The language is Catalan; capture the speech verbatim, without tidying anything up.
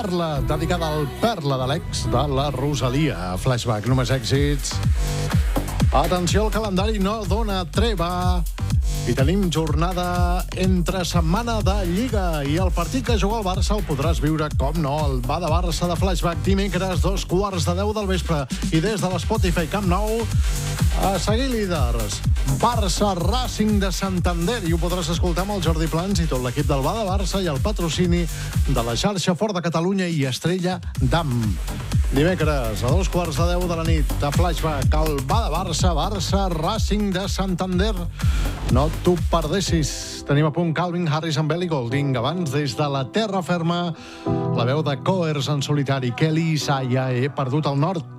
Perla, dedicada al Perla de l'ex de la Rosalia. Flashback, només èxits. Atenció, el calendari no dona treva. I tenim jornada entre setmana de Lliga i el partit que juga el Barça el podràs viure, com no, el Bada-Barça de Flashback dimecres, dos quarts de deu del vespre. I des de l'Spotify Camp Nou, a seguir líders. Barça Racing de Santander, i ho podràs escoltar amb el Jordi Plans i tot l'equip del Bada-Barça i el patrocini de la xarxa Fort de Catalunya i Estrella Damm. Dimecres, a dos quarts de deu de la nit, a Flashback, el Bada-Barça, Barça Racing de Santander. No t'ho perdessis. Tenim a punt Calvin Harris amb Ellie Goulding. Abans, des de la terra ferma, la veu de Coers en solitari, Kelly Isaiah, He perdut el nord.